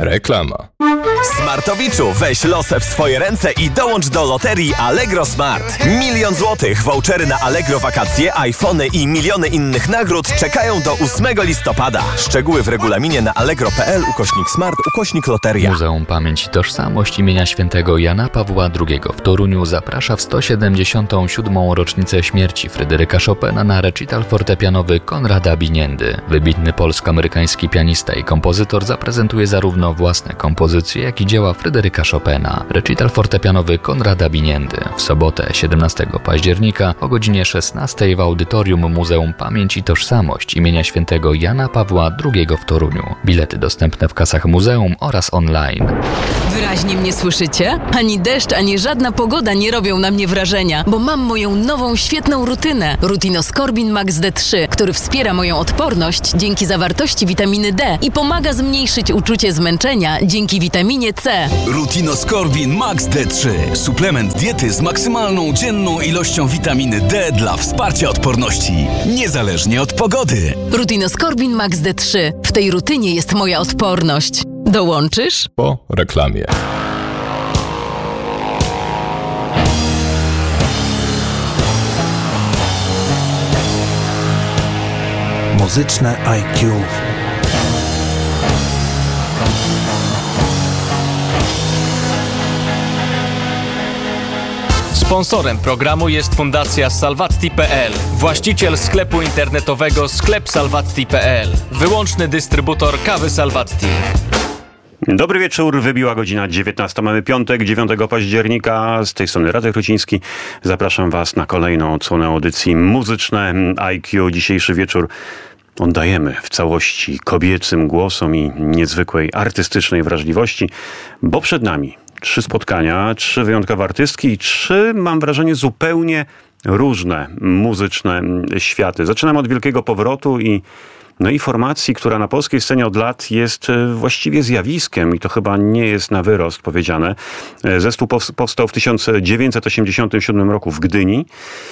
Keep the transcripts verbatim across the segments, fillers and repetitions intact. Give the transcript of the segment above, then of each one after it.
Reklama. Smartowiczu, weź losę w swoje ręce i dołącz do loterii Allegro Smart. Milion złotych, vouchery na Allegro wakacje, iPhony i miliony innych nagród czekają do ósmego listopada. Szczegóły w regulaminie na allegro.pl ukośnik smart ukośnik loteria. Muzeum Pamięć i Tożsamość imienia świętego Jana Pawła drugiego w Toruniu zaprasza w sto siedemdziesiątą siódmą rocznicę śmierci Fryderyka Chopina na recital fortepianowy Konrada Biniendy. Wybitny polsko-amerykański pianista i kompozytor zaprezentuje zarówno własne kompozycje, jak i dzieła Fryderyka Chopina. Recital fortepianowy Konrada Biniendy w sobotę siedemnastego października o godzinie szesnastej w audytorium Muzeum Pamięć i Tożsamość imienia świętego Jana Pawła drugiego w Toruniu. Bilety dostępne w kasach muzeum oraz online. Wyraźnie mnie słyszycie? Ani deszcz, ani żadna pogoda nie robią na mnie wrażenia, bo mam moją nową, świetną rutynę. Rutinoskorbin Max D trzy, który wspiera moją odporność dzięki zawartości witaminy D i pomaga zmniejszyć uczucie zmęczenia dzięki witaminie C. Rutinoskorbin Max D trzy. Suplement diety z maksymalną dzienną ilością witaminy D dla wsparcia odporności, niezależnie od pogody. Rutinoskorbin Max D trzy. W tej rutynie jest moja odporność. Dołączysz? Po reklamie. Muzyczne I Q. Sponsorem programu jest Fundacja Salvatti kropka p l, właściciel sklepu internetowego sklep salvatti kropka p l, wyłączny dystrybutor kawy Salvatti. Dobry wieczór, wybiła godzina dziewiętnasta, mamy piątek, dziewiątego października, z tej strony Radek Ruciński. Zapraszam Was na kolejną odsłonę audycji Muzyczne I Q. Dzisiejszy wieczór oddajemy w całości kobiecym głosom i niezwykłej artystycznej wrażliwości, bo przed nami trzy spotkania, trzy wyjątkowe artystki i trzy, mam wrażenie, zupełnie różne muzyczne światy. Zaczynam od Wielkiego Powrotu i No i formacji, która na polskiej scenie od lat jest właściwie zjawiskiem i to chyba nie jest na wyrost powiedziane. Zespół powstał w tysiąc dziewięćset osiemdziesiątym siódmym roku w Gdyni.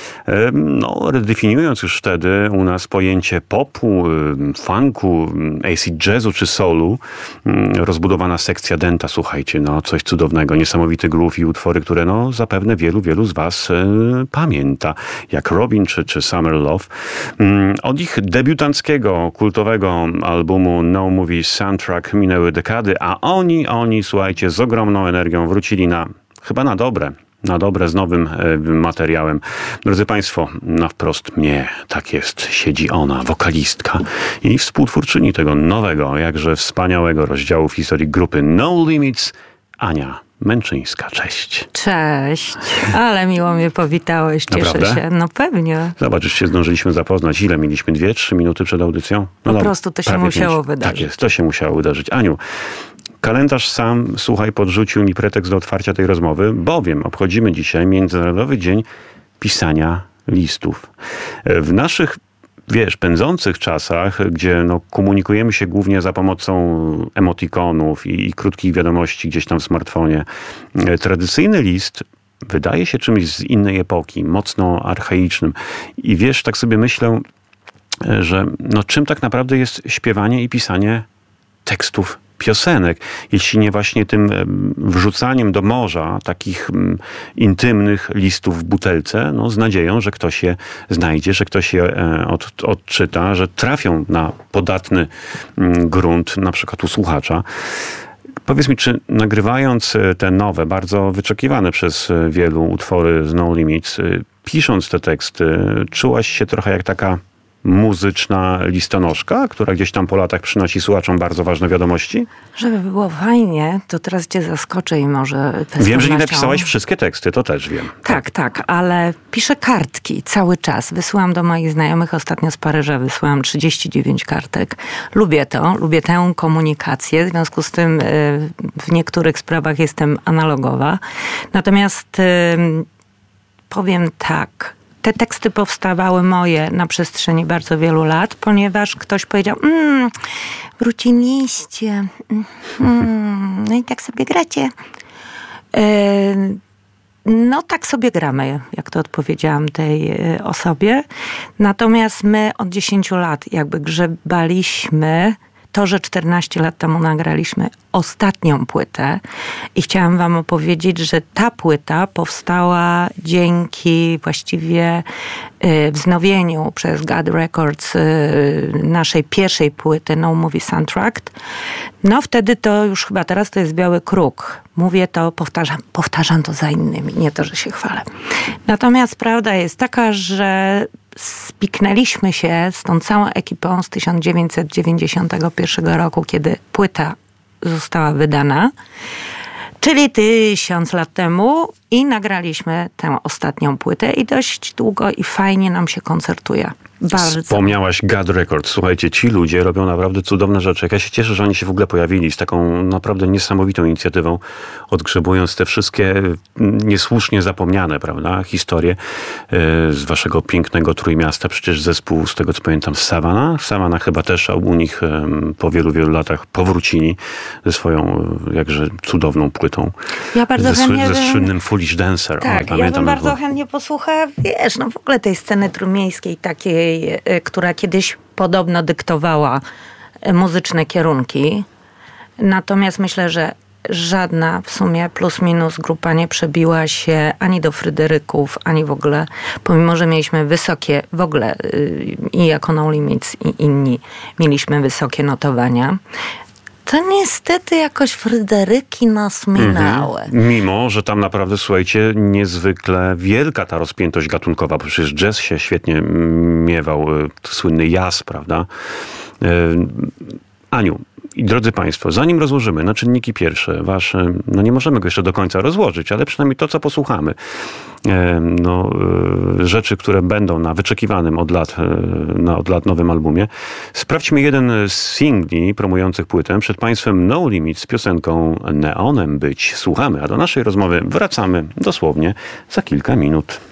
No, redefiniując już wtedy u nas pojęcie popu, funku, acid jazzu czy soulu. Rozbudowana sekcja denta, słuchajcie, no coś cudownego, niesamowity groove i utwory, które no zapewne wielu, wielu z was y, pamięta, jak Robin czy, czy Summer Love. Y, od ich debiutanckiego, kultowego albumu No Movie Soundtrack minęły dekady, a oni, oni, słuchajcie, z ogromną energią wrócili na, chyba na dobre, na dobre z nowym y, materiałem. Drodzy Państwo, na wprost mnie, tak jest, siedzi ona, wokalistka i współtwórczyni tego nowego, jakże wspaniałego rozdziału w historii grupy No Limits, Ania Męczyńska. Cześć. Cześć. Ale miło mnie powitałeś. Cieszę Naprawdę? się. No pewnie. Zobacz, już się zdążyliśmy zapoznać. Ile mieliśmy? Dwie, trzy minuty przed audycją? No po prostu to się musiało pięć. wydarzyć. Tak jest, to się musiało wydarzyć. Aniu, kalendarz sam, słuchaj, podrzucił mi pretekst do otwarcia tej rozmowy, bowiem obchodzimy dzisiaj Międzynarodowy Dzień Pisania Listów. W naszych, wiesz, pędzących czasach, gdzie no, komunikujemy się głównie za pomocą emotikonów i, i krótkich wiadomości gdzieś tam w smartfonie, tradycyjny list wydaje się czymś z innej epoki, mocno archaicznym. I wiesz, tak sobie myślę, że no, czym tak naprawdę jest śpiewanie i pisanie tekstów piosenek, jeśli nie właśnie tym wrzucaniem do morza takich intymnych listów w butelce, no, z nadzieją, że ktoś je znajdzie, że ktoś je od, odczyta, że trafią na podatny grunt, na przykład u słuchacza. Powiedz mi, czy nagrywając te nowe, bardzo wyczekiwane przez wielu utwory z No Limits, pisząc te teksty, czułaś się trochę jak taka muzyczna listonoszka, która gdzieś tam po latach przynosi słuchaczom bardzo ważne wiadomości? Żeby było fajnie, to teraz cię zaskoczę i może... Wiem, że nie napisałaś wszystkie teksty, to też wiem. Tak, tak, tak, ale piszę kartki cały czas. Wysyłam do moich znajomych, ostatnio z Paryża wysyłam trzydzieści dziewięć kartek. Lubię to, lubię tę komunikację, w związku z tym w niektórych sprawach jestem analogowa. Natomiast powiem tak, te teksty powstawały moje na przestrzeni bardzo wielu lat, ponieważ ktoś powiedział, mmm, wróciliście, mm, no i tak sobie gracie. Yy, no tak sobie gramy, jak to odpowiedziałam tej osobie. Natomiast my od dziesięciu lat jakby grzebaliśmy to, że czternaście lat temu nagraliśmy ostatnią płytę i chciałam wam opowiedzieć, że ta płyta powstała dzięki właściwie y, wznowieniu przez God Records y, naszej pierwszej płyty No Movie Soundtrack. No wtedy to już chyba teraz to jest Biały Kruk. Mówię to, powtarzam, powtarzam to za innymi, nie to, że się chwalę. Natomiast prawda jest taka, że spiknęliśmy się z tą całą ekipą z tysiąc dziewięćset dziewięćdziesiątego pierwszego roku, kiedy płyta została wydana, czyli tysiąc lat temu, i nagraliśmy tę ostatnią płytę i dość długo i fajnie nam się koncertuje. Bardzo. Wspomniałaś God Records. Słuchajcie, ci ludzie robią naprawdę cudowne rzeczy. Ja się cieszę, że oni się w ogóle pojawili z taką naprawdę niesamowitą inicjatywą, odgrzebując te wszystkie niesłusznie zapomniane, prawda, historie z waszego pięknego Trójmiasta. Przecież zespół, z tego co pamiętam, Savana. Savana chyba też u nich po wielu, wielu latach powrócili ze swoją jakże cudowną płytą. Ja bardzo ze, chętnie... ze słynnym Foolish Dancer. Tak, o, ja bym bardzo było. chętnie posłuchała, wiesz, no w ogóle tej sceny trójmiejskiej takiej, która kiedyś podobno dyktowała muzyczne kierunki. Natomiast myślę, że żadna w sumie plus minus grupa nie przebiła się ani do Fryderyków, ani w ogóle, pomimo że mieliśmy wysokie, w ogóle i jako No Limits i inni mieliśmy wysokie notowania, to niestety jakoś Fryderyki nas minęły. Mhm. Mimo, że tam naprawdę, słuchajcie, niezwykle wielka ta rozpiętość gatunkowa, bo przecież jazz się świetnie miewał, słynny jazz, prawda? Aniu i drodzy Państwo, zanim rozłożymy na czynniki pierwsze wasze, no nie możemy go jeszcze do końca rozłożyć, ale przynajmniej to, co posłuchamy, no, rzeczy, które będą na wyczekiwanym od lat, na od lat nowym albumie. Sprawdźmy jeden z singli promujących płytę. Przed Państwem No Limit z piosenką Neonem być. Słuchamy, a do naszej rozmowy wracamy dosłownie za kilka minut.